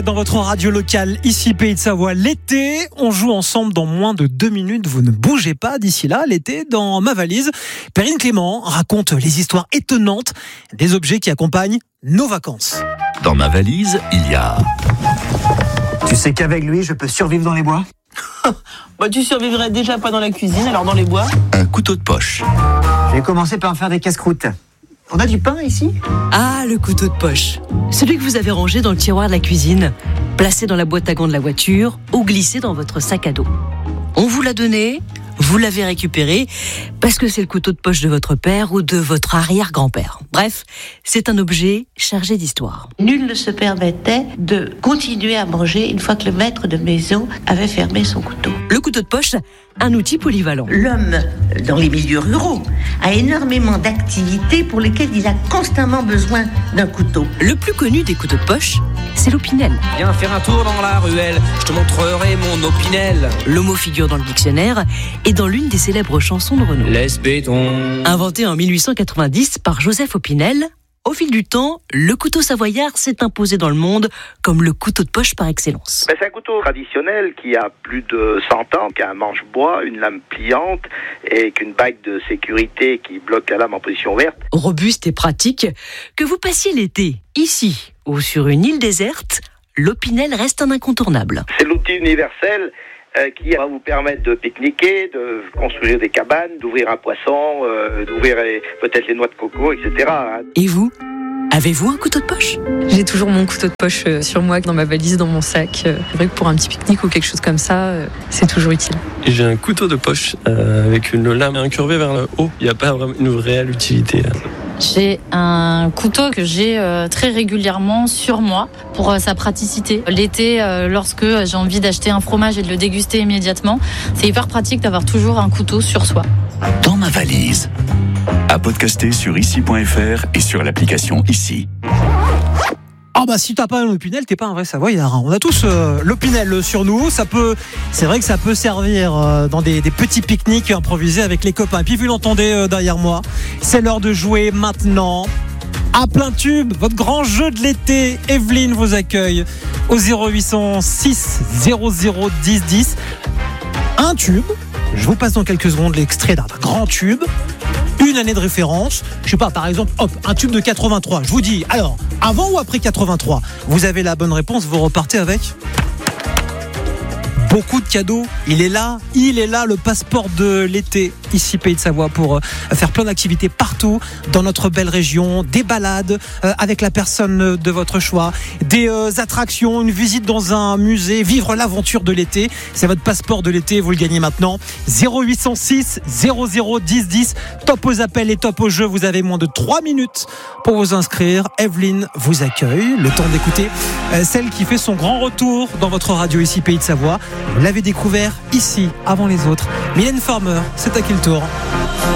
Dans votre radio locale, ici Pays de Savoie, l'été, on joue ensemble dans moins de 2 minutes. Vous ne bougez pas d'ici là, l'été, dans ma valise. Perrine Clément raconte les histoires étonnantes des objets qui accompagnent nos vacances. Dans ma valise, il y a... Tu sais qu'avec lui, je peux survivre dans les bois ? Tu survivrais déjà pas dans la cuisine, alors dans les bois ? Un couteau de poche. Je vais commencer par me faire des casse-croûtes. On a du pain ici ? Ah, le couteau de poche. Celui que vous avez rangé dans le tiroir de la cuisine, placé dans la boîte à gants de la voiture ou glissé dans votre sac à dos. On vous l'a donné, vous l'avez récupéré, parce que c'est le couteau de poche de votre père ou de votre arrière-grand-père. Bref, c'est un objet chargé d'histoire. Nul ne se permettait de continuer à manger une fois que le maître de maison avait fermé son couteau. Le couteau de poche, un outil polyvalent. L'homme, dans les milieux ruraux, a énormément d'activités pour lesquelles il a constamment besoin d'un couteau. Le plus connu des couteaux de poche, c'est l'opinel. Viens faire un tour dans la ruelle, je te montrerai mon opinel. Le mot figure dans le dictionnaire et dans l'une des célèbres chansons de Renaud. Laisse béton. Inventé en 1890 par Joseph Opinel, au fil du temps, le couteau savoyard s'est imposé dans le monde comme le couteau de poche par excellence. C'est un couteau traditionnel qui a plus de 100 ans, qui a un manche-bois, une lame pliante et qu'une bague de sécurité qui bloque la lame en position ouverte. Robuste et pratique, que vous passiez l'été, ici ou sur une île déserte, l'opinel reste un incontournable. C'est l'outil universel qui va vous permettre de pique-niquer, de construire des cabanes, d'ouvrir un poisson, d'ouvrir peut-être les noix de coco, etc. Et vous ? Avez-vous un couteau de poche ? J'ai toujours mon couteau de poche sur moi, dans ma valise, dans mon sac. C'est vrai que pour un petit pique-nique ou quelque chose comme ça, c'est toujours utile. J'ai un couteau de poche avec une lame incurvée vers le haut. Il n'y a pas vraiment une réelle utilité. J'ai un couteau que j'ai très régulièrement sur moi pour sa praticité. L'été, lorsque j'ai envie d'acheter un fromage et de le déguster immédiatement, c'est hyper pratique d'avoir toujours un couteau sur soi. Dans ma valise. À podcaster sur ici.fr et sur l'application Ici. Si t'as pas un opinel, t'es pas un vrai Savoyard. On a tous l'opinel sur nous. C'est vrai que ça peut servir dans des petits pique-niques improvisés avec les copains. Et puis vous l'entendez derrière moi, c'est l'heure de jouer maintenant. À plein tube, votre grand jeu de l'été. Evelyne vous accueille au 0806 00 10 10. Un tube. Je vous passe dans quelques secondes l'extrait d'un grand tube. Une année de référence, je sais pas, par exemple, un tube de 83. Je vous dis, alors, avant ou après 83 ? Vous avez la bonne réponse, vous repartez avec beaucoup de cadeaux. Il est là, le passeport de l'été, ici Pays de Savoie, pour faire plein d'activités partout dans notre belle région, des balades avec la personne de votre choix, des attractions, une visite dans un musée, vivre l'aventure de l'été. C'est votre passeport de l'été, vous le gagnez maintenant. 0806 00 10 10, top aux appels et top aux jeux. Vous avez moins de 3 minutes pour vous inscrire. Evelyne vous accueille, le temps d'écouter celle qui fait son grand retour dans votre radio ici Pays de Savoie. Vous l'avez découvert ici, avant les autres. Mylène Farmer, c'est à qui le tour ?